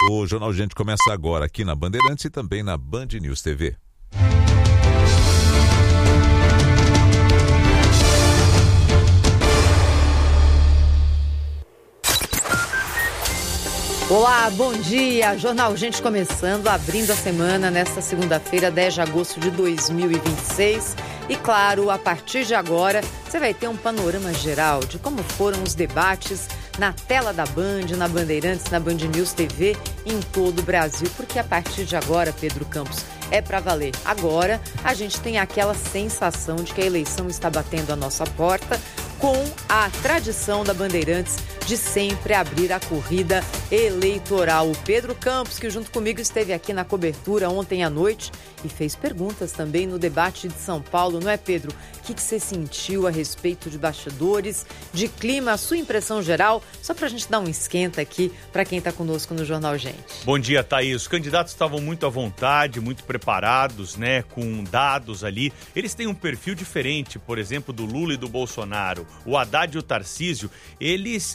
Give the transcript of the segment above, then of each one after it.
O Jornal Gente começa agora aqui na Bandeirantes e também na Band News TV. Olá, bom dia. Jornal Gente começando, abrindo a semana nesta segunda-feira, 10 de agosto de 2026. E claro, a partir de agora, você vai ter um panorama geral de como foram os debates na tela da Band, na Bandeirantes, na Band News TV, em todo o Brasil. Porque a partir de agora, Pedro Campos, é para valer. Agora, a gente tem aquela sensação de que a eleição está batendo a nossa porta, com a tradição da Bandeirantes de sempre abrir a corrida eleitoral. O Pedro Campos, que junto comigo esteve aqui na cobertura ontem à noite e fez perguntas também no debate de São Paulo, não é, Pedro? O que você sentiu a respeito de bastidores, de clima, a sua impressão geral? Só para a gente dar um esquenta aqui para quem está conosco no Jornal Gente. Bom dia, Thaís. Os candidatos estavam muito à vontade, muito preparados, né, com dados ali. Eles têm um perfil diferente, por exemplo, do Lula e do Bolsonaro. O Haddad e o Tarcísio, eles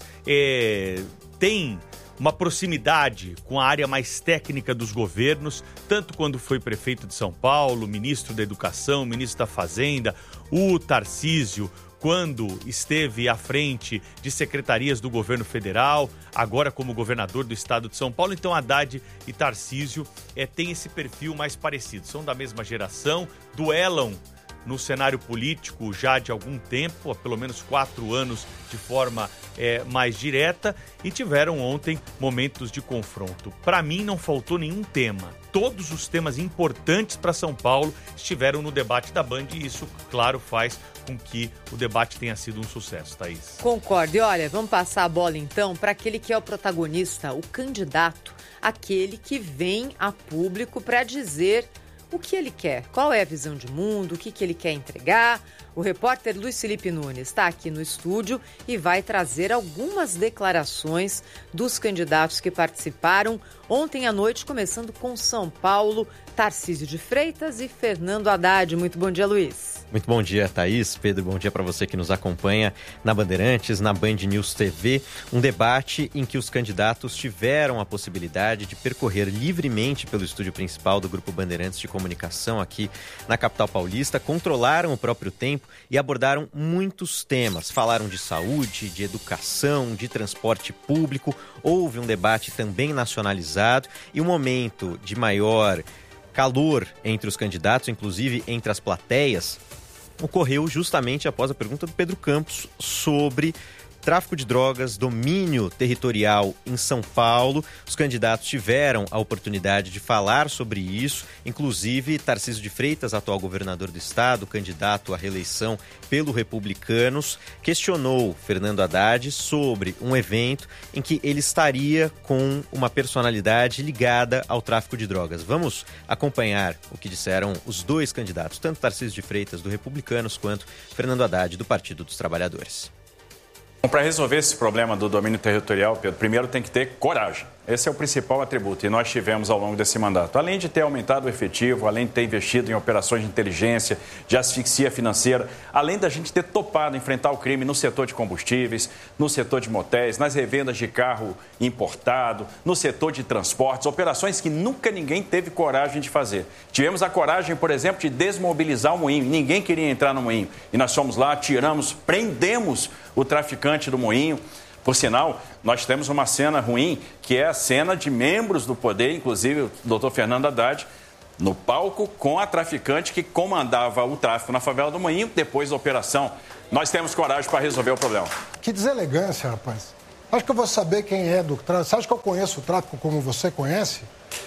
têm uma proximidade com a área mais técnica dos governos, tanto quando foi prefeito de São Paulo, ministro da Educação, ministro da Fazenda, o Tarcísio, quando esteve à frente de secretarias do governo federal, agora como governador do estado de São Paulo. Então, Haddad e Tarcísio têm esse perfil mais parecido, são da mesma geração, duelam no cenário político já de algum tempo, há pelo menos 4 anos de forma mais direta, e tiveram ontem momentos de confronto. Para mim não faltou nenhum tema. Todos os temas importantes para São Paulo estiveram no debate da Band e isso, claro, faz com que o debate tenha sido um sucesso, Thaís. Concordo. E olha, vamos passar a bola então para aquele que é o protagonista, o candidato, aquele que vem a público para dizer o que ele quer, qual é a visão de mundo, o que ele quer entregar. O repórter Luiz Felipe Nunes está aqui no estúdio e vai trazer algumas declarações dos candidatos que participaram ontem à noite, começando com São Paulo, Tarcísio de Freitas e Fernando Haddad. Muito bom dia, Luiz. Muito bom dia, Thaís. Pedro, bom dia para você que nos acompanha na Bandeirantes, na Band News TV. Um debate em que os candidatos tiveram a possibilidade de percorrer livremente pelo estúdio principal do Grupo Bandeirantes de Comunicação aqui na capital paulista, controlaram o próprio tempo e abordaram muitos temas. Falaram de saúde, de educação, de transporte público. Houve um debate também nacionalizado e um momento de maior calor entre os candidatos, inclusive entre as plateias, ocorreu justamente após a pergunta do Pedro Campos sobre tráfico de drogas, domínio territorial em São Paulo. Os candidatos tiveram a oportunidade de falar sobre isso, inclusive Tarcísio de Freitas, atual governador do estado, candidato à reeleição pelo Republicanos, questionou Fernando Haddad sobre um evento em que ele estaria com uma personalidade ligada ao tráfico de drogas. Vamos acompanhar o que disseram os dois candidatos, tanto Tarcísio de Freitas, do Republicanos, quanto Fernando Haddad, do Partido dos Trabalhadores. Para resolver esse problema do domínio territorial, Pedro, primeiro tem que ter coragem. Esse é o principal atributo e nós tivemos ao longo desse mandato. Além de ter aumentado o efetivo, além de ter investido em operações de inteligência, de asfixia financeira, além da gente ter topado enfrentar o crime no setor de combustíveis, no setor de motéis, nas revendas de carro importado, no setor de transportes, operações que nunca ninguém teve coragem de fazer. Tivemos a coragem, por exemplo, de desmobilizar o moinho. Ninguém queria entrar no moinho. E nós fomos lá, tiramos, prendemos o traficante do moinho. Por sinal, nós temos uma cena ruim, que é a cena de membros do poder, inclusive o doutor Fernando Haddad, no palco com a traficante que comandava o tráfico na favela do Moinho, depois da operação. Nós temos coragem para resolver o problema. Que deselegância, rapaz. Acho que eu vou saber quem é do tráfico. Você acha que eu conheço o tráfico como você conhece?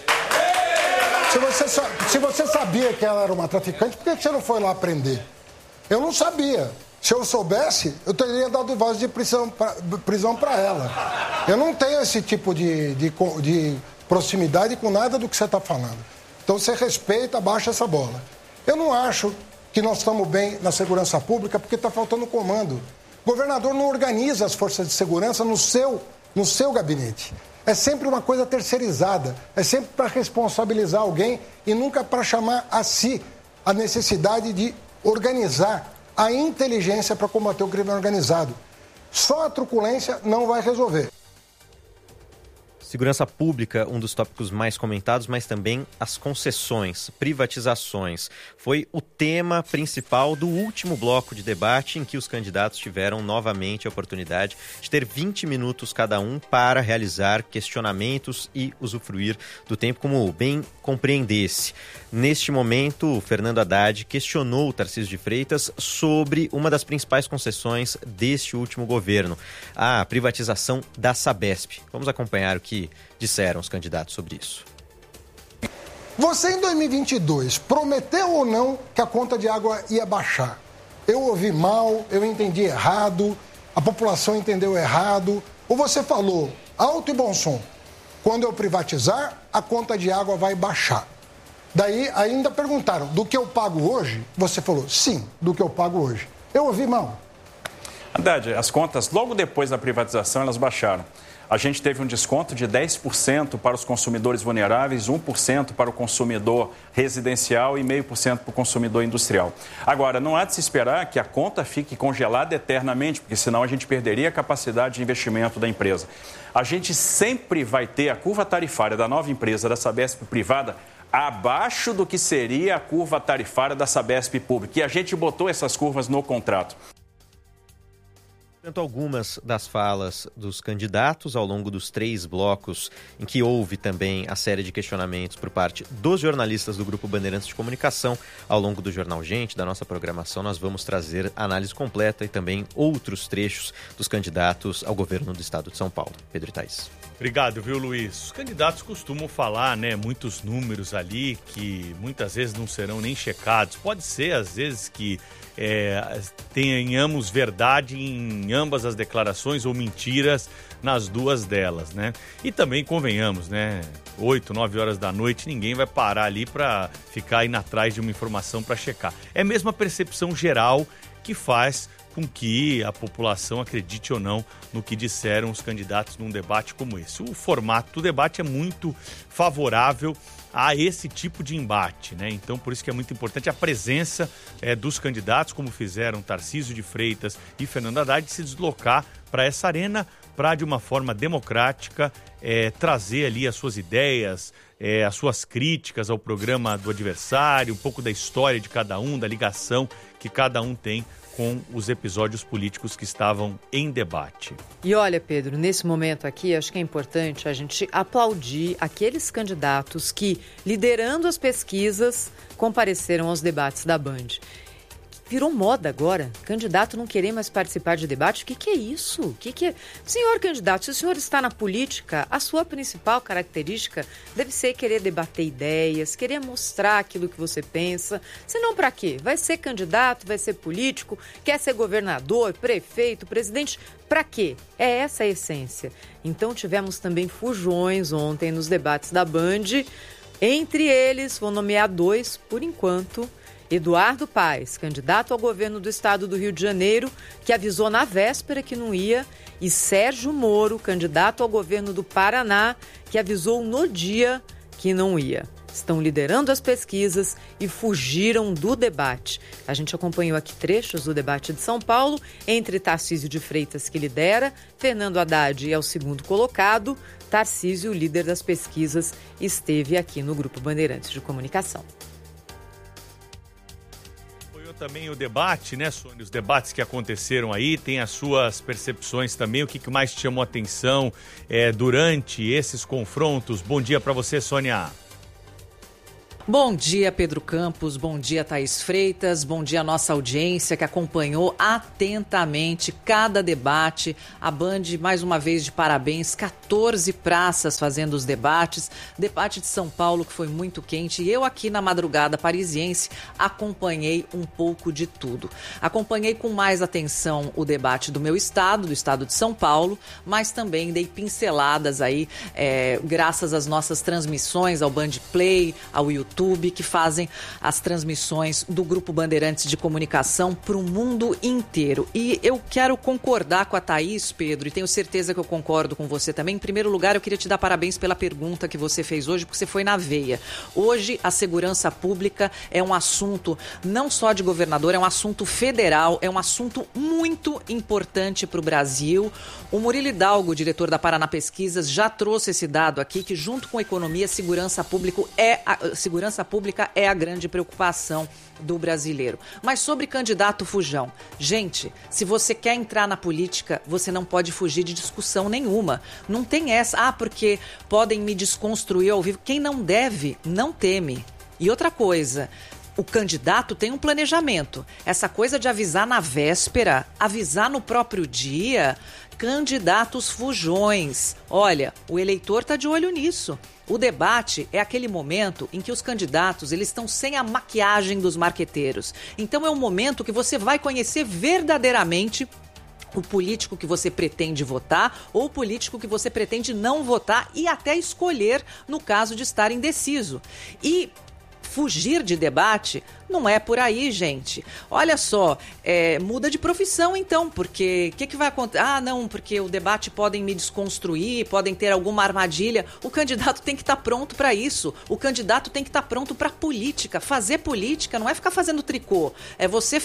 Se você sabia que ela era uma traficante, por que você não foi lá prender? Eu não sabia. Se eu soubesse, eu teria dado voz de prisão para ela. Eu não tenho esse tipo de proximidade com nada do que você está falando. Então você respeita, baixa essa bola. Eu não acho que nós estamos bem na segurança pública porque está faltando comando. O governador não organiza as forças de segurança no seu gabinete. É sempre uma coisa terceirizada, é sempre para responsabilizar alguém e nunca para chamar a si a necessidade de organizar a inteligência para combater o crime organizado. Só a truculência não vai resolver. Segurança pública, um dos tópicos mais comentados, mas também as concessões, privatizações. Foi o tema principal do último bloco de debate, em que os candidatos tiveram novamente a oportunidade de ter 20 minutos cada um para realizar questionamentos e usufruir do tempo como bem compreendesse. Neste momento, Fernando Haddad questionou o Tarcísio de Freitas sobre uma das principais concessões deste último governo, a privatização da Sabesp. Vamos acompanhar o que disseram os candidatos sobre isso. Você, em 2022, prometeu ou não que a conta de água ia baixar? Eu ouvi mal, eu entendi errado, a população entendeu errado, ou você falou alto e bom som, quando eu privatizar, a conta de água vai baixar? Daí ainda perguntaram, do que eu pago hoje? Você falou, sim, do que eu pago hoje. Eu ouvi mal. Haddad, as contas, logo depois da privatização, elas baixaram. A gente teve um desconto de 10% para os consumidores vulneráveis, 1% para o consumidor residencial e 0,5% para o consumidor industrial. Agora, não há de se esperar que a conta fique congelada eternamente, porque senão a gente perderia a capacidade de investimento da empresa. A gente sempre vai ter a curva tarifária da nova empresa, da Sabesp privada, abaixo do que seria a curva tarifária da Sabesp pública. E a gente botou essas curvas no contrato. Portanto, algumas das falas dos candidatos ao longo dos 3 blocos, em que houve também a série de questionamentos por parte dos jornalistas do Grupo Bandeirantes de Comunicação. Ao longo do Jornal Gente, da nossa programação, nós vamos trazer análise completa e também outros trechos dos candidatos ao governo do estado de São Paulo. Pedro e Thaís. Obrigado, viu, Luiz? Os candidatos costumam falar, muitos números ali que muitas vezes não serão nem checados. Pode ser, às vezes, que tenhamos verdade em ambas as declarações ou mentiras nas duas delas, E também, convenhamos, 8, 9 horas da noite, ninguém vai parar ali para ficar indo atrás de uma informação para checar. É mesmo a percepção geral que faz com que a população acredite ou não no que disseram os candidatos num debate como esse. O formato do debate é muito favorável a esse tipo de embate, Então, por isso que é muito importante a presença dos candidatos, como fizeram Tarcísio de Freitas e Fernando Haddad, se deslocar para essa arena para, de uma forma democrática, trazer ali as suas ideias, as suas críticas ao programa do adversário, um pouco da história de cada um, da ligação que cada um tem com os episódios políticos que estavam em debate. E olha, Pedro, nesse momento aqui, acho que é importante a gente aplaudir aqueles candidatos que, liderando as pesquisas, compareceram aos debates da Band. Virou moda agora, candidato não querer mais participar de debate. O que é isso? O que é? Senhor candidato, se o senhor está na política, a sua principal característica deve ser querer debater ideias, querer mostrar aquilo que você pensa. Senão, para quê? Vai ser candidato, vai ser político, quer ser governador, prefeito, presidente. Para quê? É essa a essência. Então, tivemos também fujões ontem nos debates da Band. Entre eles, vou nomear 2, por enquanto. Eduardo Paes, candidato ao governo do estado do Rio de Janeiro, que avisou na véspera que não ia, e Sérgio Moro, candidato ao governo do Paraná, que avisou no dia que não ia. Estão liderando as pesquisas e fugiram do debate. A gente acompanhou aqui trechos do debate de São Paulo, entre Tarcísio de Freitas, que lidera, Fernando Haddad é o segundo colocado. Tarcísio, líder das pesquisas, esteve aqui no Grupo Bandeirantes de Comunicação. Também o debate, Sônia? Os debates que aconteceram aí, tem as suas percepções também. O que mais te chamou a atenção durante esses confrontos? Bom dia para você, Sônia. Bom dia, Pedro Campos, bom dia, Thaís Freitas, bom dia a nossa audiência que acompanhou atentamente cada debate. A Band, mais uma vez, de parabéns, 14 praças fazendo os debates. Debate de São Paulo, que foi muito quente, e eu aqui na madrugada parisiense acompanhei um pouco de tudo. Acompanhei com mais atenção o debate do meu estado, do estado de São Paulo, mas também dei pinceladas aí, graças às nossas transmissões ao Band Play, ao YouTube, YouTube, que fazem as transmissões do Grupo Bandeirantes de Comunicação para o mundo inteiro. E eu quero concordar com a Thaís, Pedro, e tenho certeza que eu concordo com você também. Em primeiro lugar, eu queria te dar parabéns pela pergunta que você fez hoje, porque você foi na veia. Hoje, a segurança pública é um assunto não só de governador, é um assunto federal, é um assunto muito importante para o Brasil. O Murilo Hidalgo, diretor da Paraná Pesquisas, já trouxe esse dado aqui, que junto com a economia, segurança pública é a grande preocupação do brasileiro. Mas sobre candidato Fujão, gente, se você quer entrar na política, você não pode fugir de discussão nenhuma. Não tem essa, porque podem me desconstruir ao vivo. Quem não deve, não teme. E outra coisa, o candidato tem um planejamento. Essa coisa de avisar na véspera, avisar no próprio dia, candidatos fujões. Olha, o eleitor está de olho nisso. O debate é aquele momento em que os candidatos eles estão sem a maquiagem dos marqueteiros. Então é um momento que você vai conhecer verdadeiramente o político que você pretende votar ou o político que você pretende não votar e até escolher no caso de estar indeciso. E fugir de debate não é por aí, gente. Olha só, muda de profissão então, porque o que vai acontecer? Não, porque o debate podem me desconstruir, podem ter alguma armadilha. O candidato tem que estar pronto para isso. O candidato tem que estar pronto para política. Fazer política não é ficar fazendo tricô. É você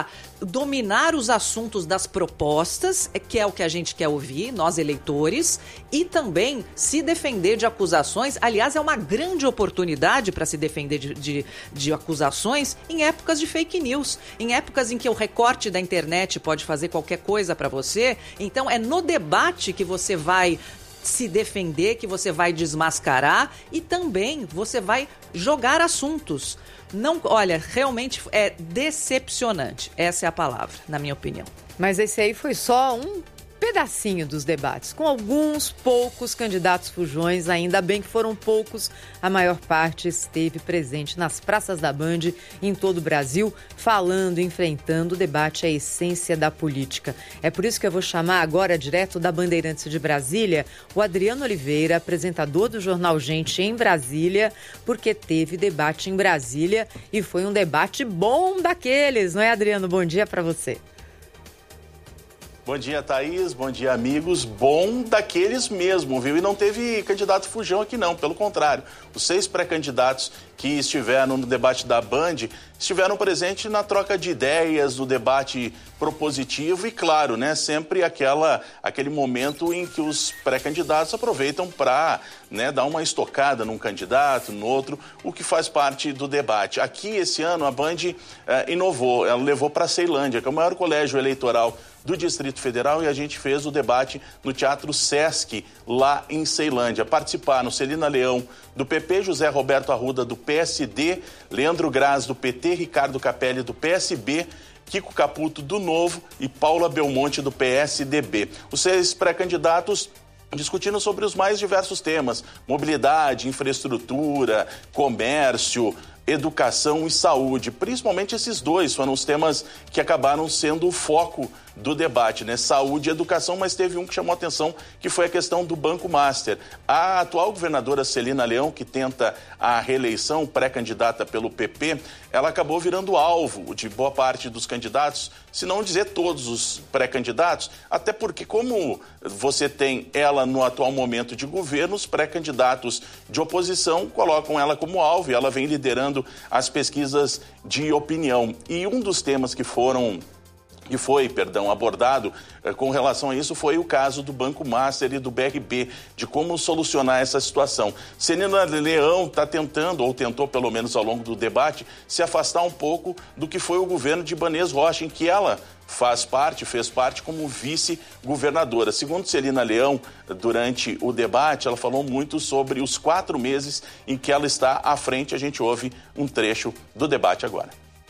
dominar os assuntos das propostas, que é o que a gente quer ouvir, nós eleitores, e também se defender de acusações. Aliás, é uma grande oportunidade para se defender de acusações em épocas de fake news, em épocas em que o recorte da internet pode fazer qualquer coisa para você. Então é no debate que você vai se defender, que você vai desmascarar e também você vai jogar assuntos. Não, olha, realmente é decepcionante, essa é a palavra, na minha opinião. Mas esse aí foi só um pedacinho dos debates, com alguns poucos candidatos fujões, ainda bem que foram poucos, a maior parte esteve presente nas praças da Band em todo o Brasil, falando, enfrentando o debate, a essência da política. É por isso que eu vou chamar agora, direto da Bandeirantes de Brasília, o Adriano Oliveira, apresentador do Jornal Gente em Brasília, porque teve debate em Brasília e foi um debate bom daqueles, não é, Adriano? Bom dia para você. Bom dia, Thaís. Bom dia, amigos. Bom daqueles mesmo, viu? E não teve candidato fujão aqui, não. Pelo contrário, os 6 pré-candidatos que estiveram no debate da Band estiveram presentes na troca de ideias, no debate propositivo e, claro, né, sempre aquele momento em que os pré-candidatos aproveitam para, né, dar uma estocada num candidato, no outro, o que faz parte do debate. Aqui, esse ano, a Band inovou, ela levou para a Ceilândia, que é o maior colégio eleitoral do Distrito Federal, e a gente fez o debate no Teatro Sesc, lá em Ceilândia. Participaram Celina Leão, do PP, José Roberto Arruda, do PSD, Leandro Graz, do PT, Ricardo Capelli, do PSB, Kiko Caputo, do Novo, e Paula Belmonte, do PSDB. Os 6 pré-candidatos discutindo sobre os mais diversos temas: mobilidade, infraestrutura, comércio, educação e saúde. Principalmente esses 2 foram os temas que acabaram sendo o foco do debate, né? Saúde e educação, mas teve um que chamou a atenção, que foi a questão do Banco Master. A atual governadora Celina Leão, que tenta a reeleição, pré-candidata pelo PP, ela acabou virando alvo de boa parte dos candidatos, se não dizer todos os pré-candidatos, até porque, como você tem ela no atual momento de governo, os pré-candidatos de oposição colocam ela como alvo e ela vem liderando as pesquisas de opinião. E um dos temas que foi abordado com relação a isso foi o caso do Banco Master e do BRB, de como solucionar essa situação. Celina Leão está tentando, ou tentou pelo menos ao longo do debate, se afastar um pouco do que foi o governo de Ibanez Rocha, em que ela fez parte como vice-governadora. Segundo Celina Leão, durante o debate, ela falou muito sobre os 4 meses em que ela está à frente. A gente ouve um trecho do debate agora.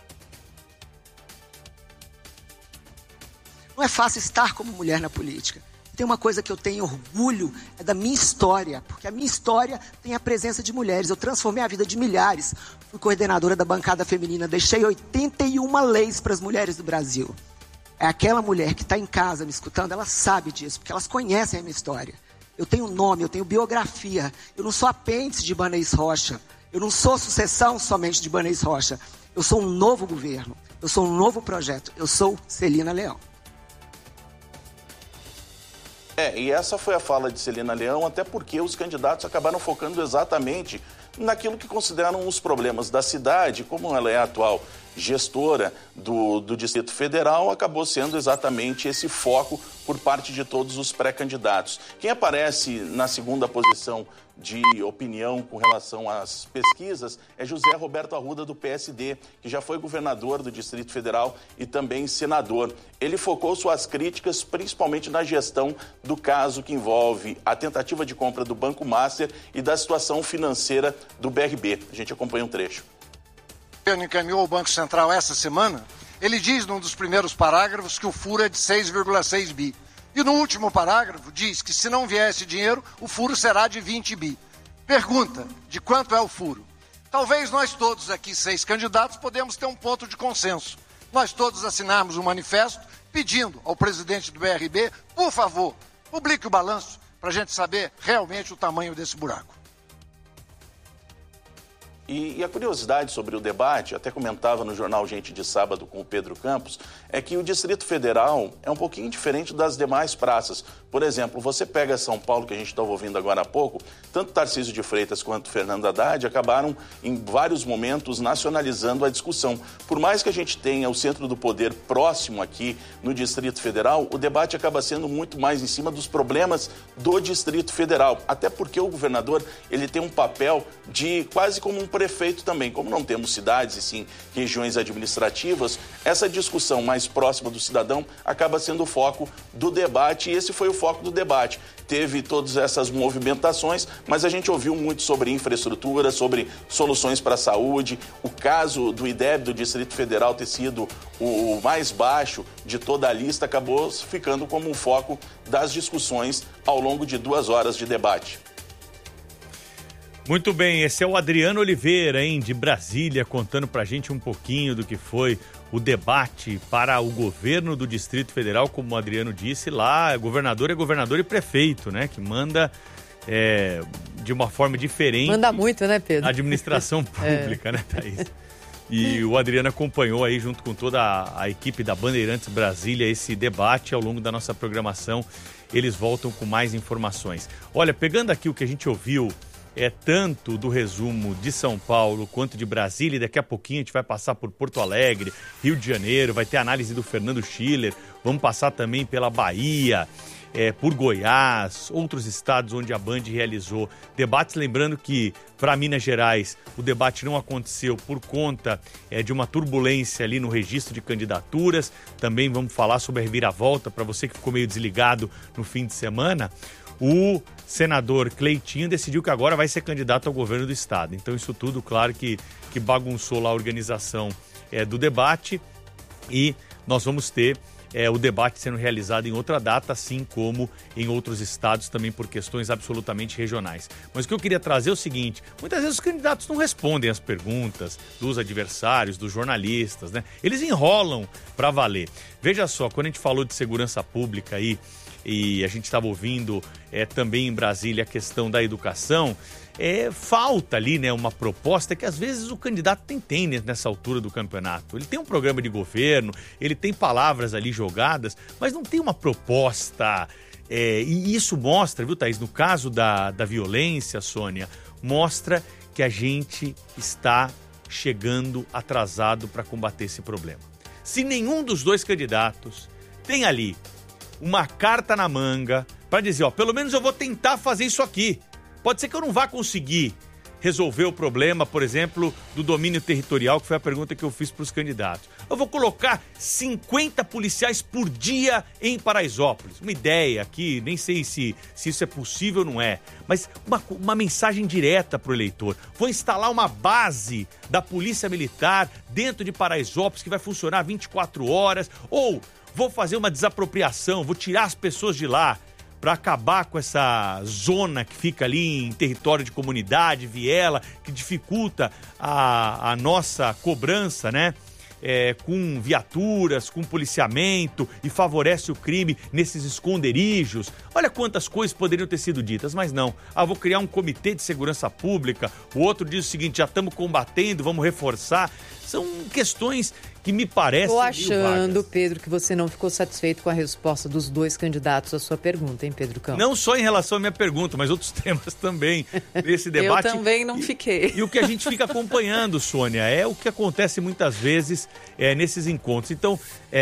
Não é fácil estar como mulher na política. Tem uma coisa que eu tenho orgulho, é da minha história, porque a minha história tem a presença de mulheres. Eu transformei a vida de milhares. Fui coordenadora da bancada feminina, deixei 81 leis para as mulheres do Brasil. É aquela mulher que está em casa me escutando, ela sabe disso, porque elas conhecem a minha história. Eu tenho nome, eu tenho biografia. Eu não sou apêndice de Ibanez Rocha. Eu não sou sucessão somente de Ibanez Rocha. Eu sou um novo governo. Eu sou um novo projeto. Eu sou Celina Leão. E essa foi a fala de Celina Leão, até porque os candidatos acabaram focando exatamente naquilo que consideram os problemas da cidade. Como ela é a atual gestora do Distrito Federal, acabou sendo exatamente esse foco por parte de todos os pré-candidatos. Quem aparece na segunda posição de opinião com relação às pesquisas é José Roberto Arruda, do PSD, que já foi governador do Distrito Federal e também senador. Ele focou suas críticas principalmente na gestão do caso que envolve a tentativa de compra do Banco Master e da situação financeira do BRB. A gente acompanha um trecho. O governo encaminhou ao Banco Central essa semana, ele diz num dos primeiros parágrafos que o furo é de 6,6 bi. E no último parágrafo diz que se não vier esse dinheiro, o furo será de 20 bi. Pergunta, de quanto é o furo? Talvez nós todos aqui, 6 candidatos, podemos ter um ponto de consenso. Nós todos assinarmos um manifesto pedindo ao presidente do BRB, por favor, publique o balanço para a gente saber realmente o tamanho desse buraco. E a curiosidade sobre o debate, até comentava no jornal Gente de Sábado com o Pedro Campos, é que o Distrito Federal é um pouquinho diferente das demais praças. Por exemplo, você pega São Paulo, que a gente estava ouvindo agora há pouco, tanto Tarcísio de Freitas quanto Fernando Haddad acabaram em vários momentos nacionalizando a discussão. Por mais que a gente tenha o centro do poder próximo aqui no Distrito Federal, o debate acaba sendo muito mais em cima dos problemas do Distrito Federal. Até porque o governador ele tem um papel de quase como um prefeito também. Como não temos cidades e sim regiões administrativas, essa discussão mais próxima do cidadão acaba sendo o foco do debate, e esse foi o foco do debate. Teve todas essas movimentações, mas a gente ouviu muito sobre infraestrutura, sobre soluções para a saúde. O caso do IDEB do Distrito Federal ter sido o mais baixo de toda a lista acabou ficando como um foco das discussões ao longo de 2 horas de debate. Muito bem, esse é o Adriano Oliveira, de Brasília, contando pra gente um pouquinho do que foi o debate para o governo do Distrito Federal. Como o Adriano disse lá, governador é governador e prefeito, né? Que manda de uma forma diferente. Manda muito, né, Pedro? A administração pública, né, Thaís? E o Adriano acompanhou aí, junto com toda a equipe da Bandeirantes Brasília, esse debate ao longo da nossa programação. Eles voltam com mais informações. Olha, pegando aqui o que a gente ouviu, tanto do resumo de São Paulo quanto de Brasília, e daqui a pouquinho a gente vai passar por Porto Alegre, Rio de Janeiro, vai ter análise do Fernando Schiller, vamos passar também pela Bahia, por Goiás, outros estados onde a Band realizou debates. Lembrando que para Minas Gerais o debate não aconteceu por conta de uma turbulência ali no registro de candidaturas. Também vamos falar sobre a reviravolta para você que ficou meio desligado no fim de semana. O senador Cleitinho decidiu que agora vai ser candidato ao governo do estado. Então isso tudo, claro, que bagunçou lá a organização do debate, e nós vamos ter o debate sendo realizado em outra data, assim como em outros estados também por questões absolutamente regionais. Mas o que eu queria trazer é o seguinte: muitas vezes os candidatos não respondem às perguntas dos adversários, dos jornalistas, né? Eles enrolam para valer. Veja só, quando a gente falou de segurança pública aí, e a gente estava ouvindo também em Brasília a questão da educação, falta ali, né, uma proposta que às vezes o candidato tem nessa altura do campeonato. Ele tem um programa de governo, ele tem palavras ali jogadas, mas não tem uma proposta. E isso mostra, viu, Thaís, no caso da violência, Sônia, mostra que a gente está chegando atrasado para combater esse problema. Se nenhum dos dois candidatos tem ali uma carta na manga para dizer, pelo menos eu vou tentar fazer isso aqui. Pode ser que eu não vá conseguir resolver o problema, por exemplo, do domínio territorial, que foi a pergunta que eu fiz para os candidatos. Eu vou colocar 50 policiais por dia em Paraisópolis. Uma ideia aqui, nem sei se isso é possível ou não é, mas uma mensagem direta para o eleitor. Vou instalar uma base da Polícia Militar dentro de Paraisópolis que vai funcionar 24 horas, ou vou fazer uma desapropriação, vou tirar as pessoas de lá para acabar com essa zona que fica ali em território de comunidade, viela, que dificulta a nossa cobrança, né, com viaturas, com policiamento e favorece o crime nesses esconderijos. Olha quantas coisas poderiam ter sido ditas, mas não. Vou criar um comitê de segurança pública. O outro diz o seguinte, já estamos combatendo, vamos reforçar. São questões que me parecem... Estou achando, Pedro, que você não ficou satisfeito com a resposta dos dois candidatos à sua pergunta, hein, Pedro Campos? Não só em relação à minha pergunta, mas outros temas também nesse debate. Eu também não fiquei. E o que a gente fica acompanhando, Sônia, é o que acontece muitas vezes nesses encontros. Então,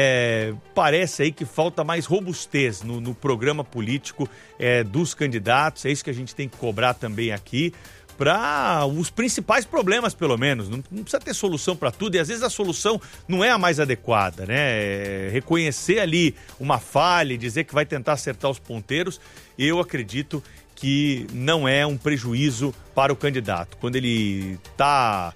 parece aí que falta mais robustez no programa político dos candidatos. É isso que a gente tem que cobrar também aqui, para os principais problemas, pelo menos. Não precisa ter solução para tudo, e às vezes a solução não é a mais adequada, né? Reconhecer ali uma falha e dizer que vai tentar acertar os ponteiros, eu acredito que não é um prejuízo para o candidato. Quando ele está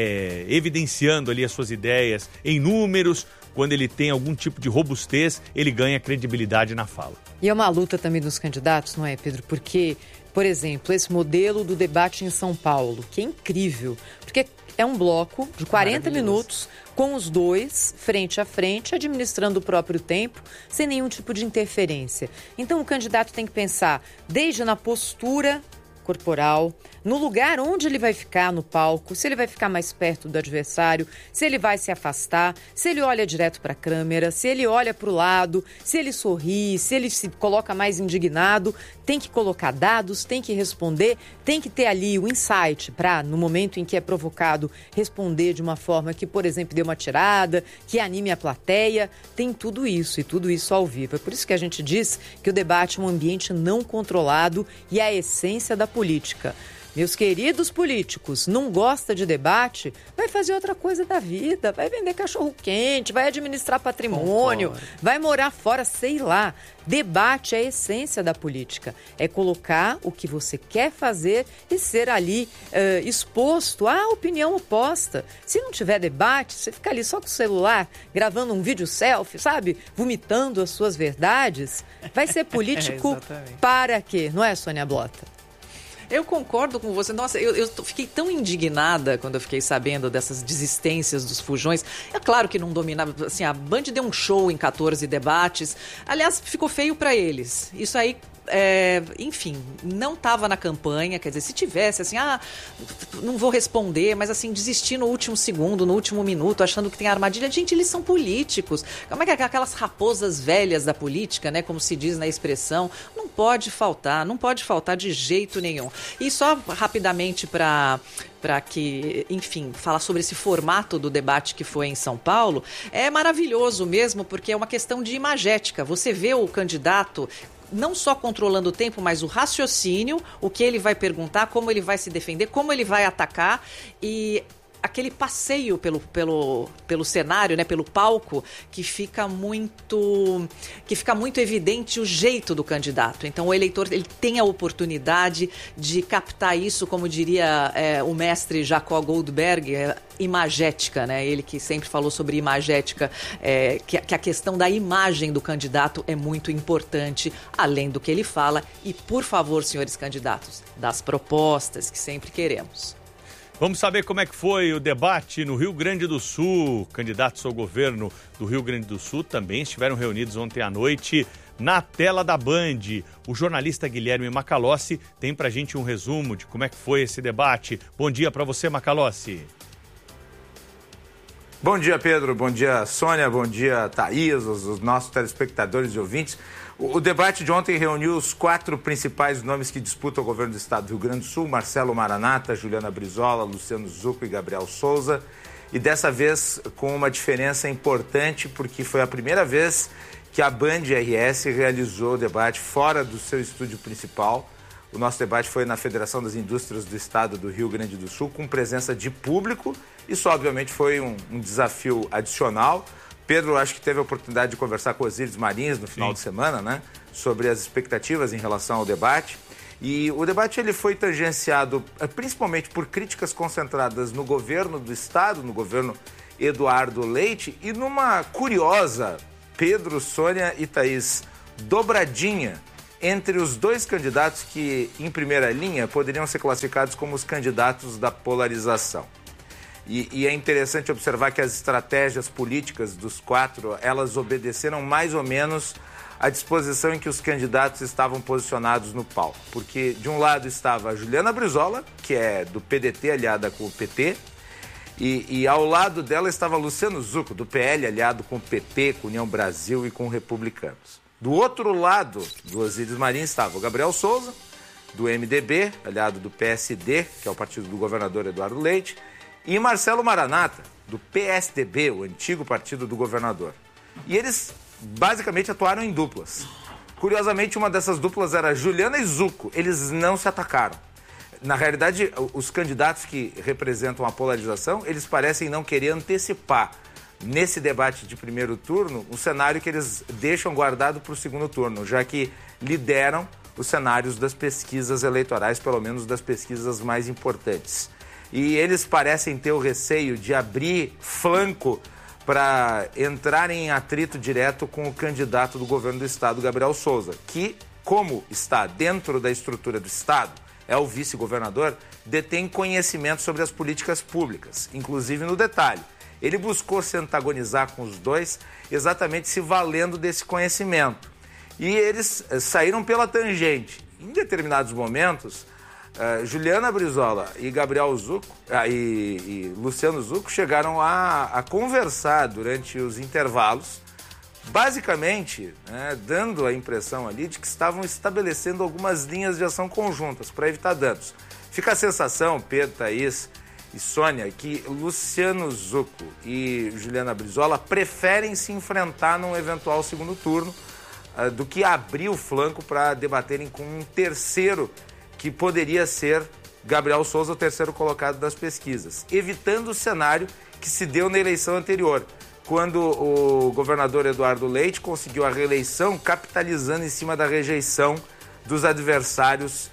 evidenciando ali as suas ideias em números, quando ele tem algum tipo de robustez, ele ganha credibilidade na fala. E é uma luta também dos candidatos, não é, Pedro? Porque, por exemplo, esse modelo do debate em São Paulo, que é incrível, porque é um bloco de 40 minutos com os dois frente a frente, administrando o próprio tempo, sem nenhum tipo de interferência. Então o candidato tem que pensar desde na postura corporal, no lugar onde ele vai ficar no palco, se ele vai ficar mais perto do adversário, se ele vai se afastar, se ele olha direto para a câmera, se ele olha para o lado, se ele sorri, se ele se coloca mais indignado, tem que colocar dados, tem que responder, tem que ter ali o insight para, no momento em que é provocado, responder de uma forma que, por exemplo, dê uma tirada, que anime a plateia, tem tudo isso, e tudo isso ao vivo. É por isso que a gente diz que o debate é um ambiente não controlado e é a essência da política. Meus queridos políticos, não gosta de debate, vai fazer outra coisa da vida, vai vender cachorro-quente, vai administrar patrimônio, vai morar fora, sei lá. Debate é a essência da política, é colocar o que você quer fazer e ser ali exposto à opinião oposta. Se não tiver debate, você fica ali só com o celular, gravando um vídeo selfie, sabe? Vomitando as suas verdades. Vai ser político para quê? Não é, Sônia Blota? Eu concordo com você. Nossa, eu fiquei tão indignada quando eu fiquei sabendo dessas desistências dos fujões. É claro que não dominava. Assim, a Band deu um show em 14 debates. Aliás, ficou feio para eles. Isso aí, enfim, não estava na campanha. Quer dizer, se tivesse, assim, não vou responder, mas assim, desistir no último segundo, no último minuto, achando que tem armadilha. Gente, eles são políticos. Como é que é aquelas raposas velhas da política, né? Como se diz na expressão. Não pode faltar de jeito nenhum. E só rapidamente para que, enfim, falar sobre esse formato do debate que foi em São Paulo, é maravilhoso mesmo, porque é uma questão de imagética. Você vê o candidato não só controlando o tempo, mas o raciocínio, o que ele vai perguntar, como ele vai se defender, como ele vai atacar, e aquele passeio pelo cenário, né, pelo palco, que fica muito evidente o jeito do candidato. Então o eleitor ele tem a oportunidade de captar isso, como diria o mestre Jacó Goldberg, imagética, né? Ele que sempre falou sobre imagética, que a questão da imagem do candidato é muito importante, além do que ele fala. E, por favor, senhores candidatos, das propostas que sempre queremos. Vamos saber como é que foi o debate no Rio Grande do Sul. Candidatos ao governo do Rio Grande do Sul também estiveram reunidos ontem à noite na tela da Band. O jornalista Guilherme Macalossi tem pra gente um resumo de como é que foi esse debate. Bom dia para você, Macalossi. Bom dia, Pedro. Bom dia, Sônia. Bom dia, Thaís, os nossos telespectadores e ouvintes. O debate de ontem reuniu os 4 principais nomes que disputam o governo do estado do Rio Grande do Sul: Marcelo Maranata, Juliana Brizola, Luciano Zucco e Gabriel Souza. E dessa vez com uma diferença importante, porque foi a primeira vez que a Band RS realizou o debate fora do seu estúdio principal. O nosso debate foi na Federação das Indústrias do Estado do Rio Grande do Sul, com presença de público. Isso, obviamente, foi um desafio adicional. Pedro, acho que teve a oportunidade de conversar com o Osíris Marins no final de semana, né? Sobre as expectativas em relação ao debate. E o debate ele foi tangenciado principalmente por críticas concentradas no governo do Estado, no governo Eduardo Leite, e numa curiosa, Pedro, Sônia e Thaís, dobradinha entre os dois candidatos que, em primeira linha, poderiam ser classificados como os candidatos da polarização. E é interessante observar que as estratégias políticas dos 4, elas obedeceram mais ou menos à disposição em que os candidatos estavam posicionados no palco. Porque, de um lado, estava a Juliana Brizola, que é do PDT, aliada com o PT, e ao lado dela estava Luciano Zucco, do PL, aliado com o PP, com União Brasil e com Republicanos. Do outro lado do Osíris Marim estava o Gabriel Souza, do MDB, aliado do PSD, que é o partido do governador Eduardo Leite, e Marcelo Maranata, do PSDB, o antigo partido do governador. E eles basicamente atuaram em duplas. Curiosamente, uma dessas duplas era Juliana e Zucco. Eles não se atacaram. Na realidade, os candidatos que representam a polarização, eles parecem não querer antecipar nesse debate de primeiro turno um cenário que eles deixam guardado para o segundo turno, já que lideram os cenários das pesquisas eleitorais, pelo menos das pesquisas mais importantes. E eles parecem ter o receio de abrir flanco para entrar em atrito direto com o candidato do governo do Estado, Gabriel Souza, que, como está dentro da estrutura do Estado, é o vice-governador, detém conhecimento sobre as políticas públicas, inclusive no detalhe. Ele buscou se antagonizar com os dois exatamente se valendo desse conhecimento. E eles saíram pela tangente. Em determinados momentos, Juliana Brizola e Gabriel Zucco e Luciano Zucco chegaram a conversar durante os intervalos, basicamente, dando a impressão ali de que estavam estabelecendo algumas linhas de ação conjuntas para evitar danos. Fica a sensação, Pedro, Thaís e Sônia, que Luciano Zucco e Juliana Brizola preferem se enfrentar num eventual segundo turno do que abrir o flanco para debaterem com um terceiro que poderia ser Gabriel Souza, o terceiro colocado das pesquisas, evitando o cenário que se deu na eleição anterior, quando o governador Eduardo Leite conseguiu a reeleição capitalizando em cima da rejeição dos adversários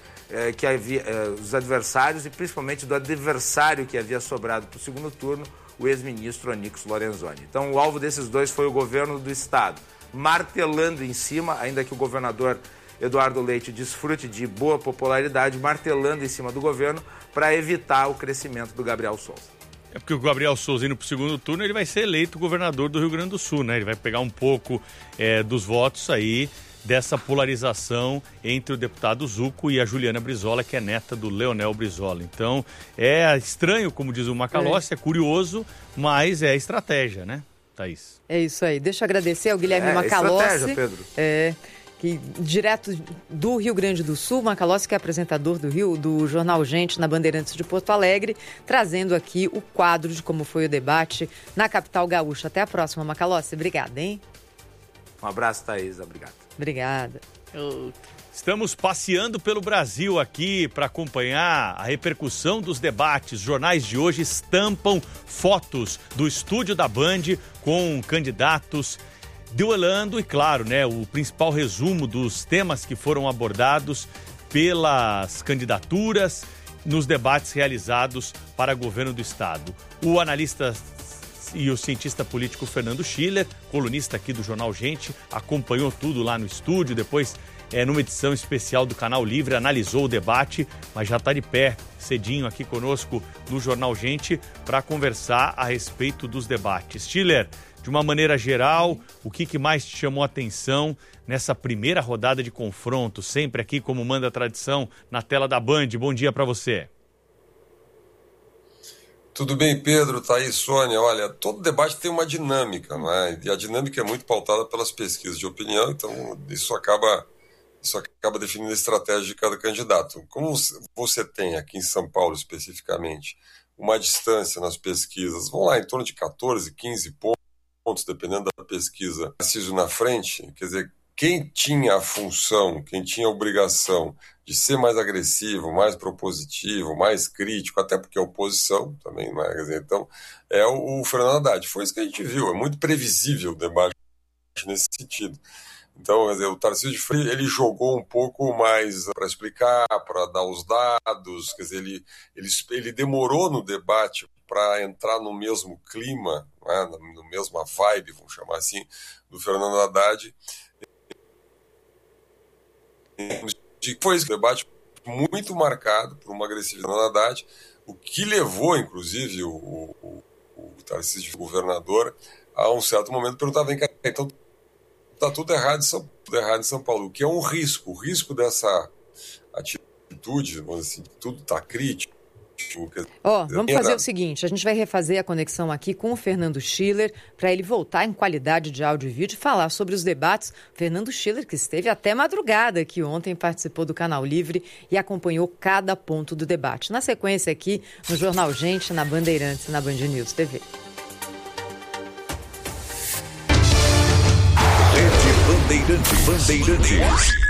os adversários e principalmente do adversário que havia sobrado para o segundo turno, o ex-ministro Onyx Lorenzoni. Então o alvo desses dois foi o governo do Estado, martelando em cima, ainda que o governador Eduardo Leite desfrute de boa popularidade, martelando em cima do governo para evitar o crescimento do Gabriel Souza. É porque o Gabriel Souza indo para o segundo turno, ele vai ser eleito governador do Rio Grande do Sul, né? Ele vai pegar um pouco dos votos aí dessa polarização entre o deputado Zucco e a Juliana Brizola, que é neta do Leonel Brizola. Então, é estranho, como diz o Macalossi, é curioso, mas é estratégia, né, Thaís? É isso aí. Deixa eu agradecer ao Guilherme Macalossi. Estratégia, Pedro. Que direto do Rio Grande do Sul, Macalossi, que é apresentador do Jornal Gente na Bandeirantes de Porto Alegre, trazendo aqui o quadro de como foi o debate na capital gaúcha. Até a próxima, Macalossi. Obrigada, hein? Um abraço, Thaís. Obrigado. Obrigada. Estamos passeando pelo Brasil aqui para acompanhar a repercussão dos debates. Jornais de hoje estampam fotos do estúdio da Band com candidatos duelando e, claro, né, o principal resumo dos temas que foram abordados pelas candidaturas nos debates realizados para governo do Estado. O analista e o cientista político Fernando Schiller, colunista aqui do Jornal Gente, acompanhou tudo lá no estúdio, depois, numa edição especial do Canal Livre, analisou o debate, mas já está de pé, cedinho aqui conosco no Jornal Gente, para conversar a respeito dos debates. Schiller, de uma maneira geral, o que mais te chamou a atenção nessa primeira rodada de confronto, sempre aqui como manda a tradição, na tela da Band? Bom dia para você. Tudo bem, Pedro, Thaís, Sônia. Olha, todo debate tem uma dinâmica, não é? E a dinâmica é muito pautada pelas pesquisas de opinião, então isso acaba definindo a estratégia de cada candidato. Como você tem aqui em São Paulo, especificamente, uma distância nas pesquisas, vão lá, em torno de 14, 15 pontos, dependendo da pesquisa, preciso na frente, quer dizer, quem tinha a função, quem tinha a obrigação de ser mais agressivo, mais propositivo, mais crítico, até porque a oposição também, não é? Quer dizer, então, é o Fernando Haddad. Foi isso que a gente viu, é muito previsível o debate nesse sentido. Então, quer dizer, o Tarcísio de Freitas, ele jogou um pouco mais para explicar, para dar os dados, quer dizer, ele demorou no debate para entrar no mesmo clima, né, no mesma vibe, vamos chamar assim, do Fernando Haddad. Foi esse debate muito marcado por uma agressividade do Haddad, o que levou, inclusive, o Tarcísio, governador, a um certo momento perguntar, vem cá, então está tudo errado em São Paulo, o que é um risco. O risco dessa atitude, vamos dizer assim, tudo está crítico. Vamos fazer o seguinte, a gente vai refazer a conexão aqui com o Fernando Schiller, para ele voltar em qualidade de áudio e vídeo e falar sobre os debates. Fernando Schiller, que esteve até madrugada aqui ontem, participou do Canal Livre e acompanhou cada ponto do debate. Na sequência aqui, no Jornal Gente, na Bandeirantes e na Band News TV. Bandeirantes.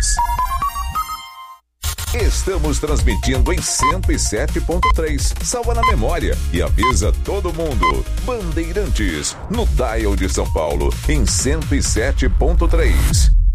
Estamos transmitindo em 107.3. Salva na memória e avisa todo mundo. Bandeirantes, no dial de São Paulo, em 107.3.